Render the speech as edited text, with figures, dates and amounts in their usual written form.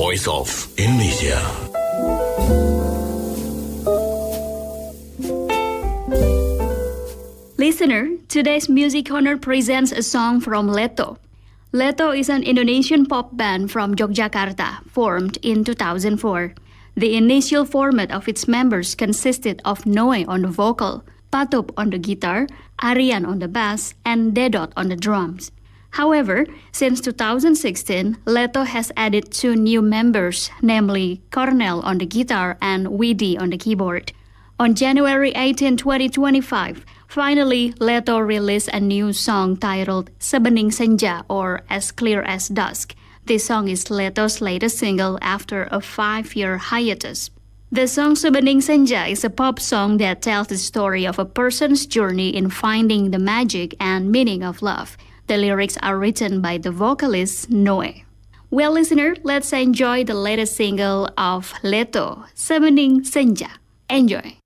voice of Indonesia. Listener, today's Music Corner presents a song from Leto. Leto is an Indonesian pop band from Yogyakarta, formed in 2004. The initial format of its members consisted of Noe on the vocal, Patup on the guitar, Arian on the bass, and Dedot on the drums. However, since 2016, Leto has added 2 new members, namely Cornel on the guitar and Widi on the keyboard. On January 18, 2025, finally, Leto released a new song titled Sebening Senja, or As Clear as Dusk. This song is Leto's latest single after a 5-year hiatus. The song Sebening Senja is a pop song that tells the story of a person's journey in finding the magic and meaning of love. The lyrics are written by the vocalist Noe. Well, listener, let's enjoy the latest single of Leto, Sebening Senja. Enjoy!